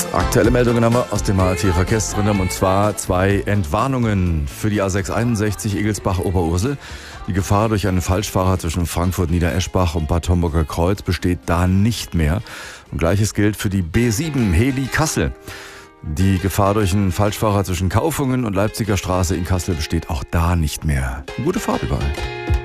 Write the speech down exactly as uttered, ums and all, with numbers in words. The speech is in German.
Aktuelle Meldungen haben wir aus dem A R T-Verkehrsrundum, und zwar zwei Entwarnungen für die A sechs einundsechzig Egelsbach-Oberursel. Die Gefahr durch einen Falschfahrer zwischen Frankfurt-Niedereschbach und Bad Homburger Kreuz besteht da nicht mehr. Und Gleiches gilt für die B sieben Heli-Kassel. Die Gefahr durch einen Falschfahrer zwischen Kaufungen und Leipziger Straße in Kassel besteht auch da nicht mehr. Gute Fahrt überall.